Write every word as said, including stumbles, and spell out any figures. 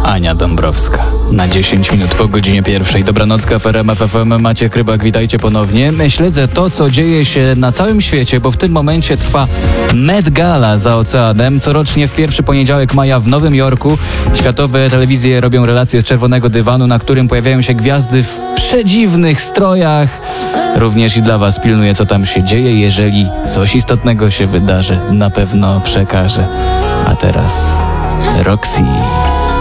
Ania Dąbrowska. Na dziesięć minut po godzinie pierwszej. Dobranocka w R M F F M. Maciek Rybak, witajcie ponownie. Śledzę to, co dzieje się na całym świecie, bo w tym momencie trwa Met Gala za oceanem. Corocznie w pierwszy poniedziałek maja w Nowym Jorku światowe telewizje robią relacje z czerwonego dywanu, na którym pojawiają się gwiazdy w przedziwnych strojach. Również i dla was pilnuję, co tam się dzieje. Jeżeli coś istotnego się wydarzy, na pewno przekażę. A teraz Roxy.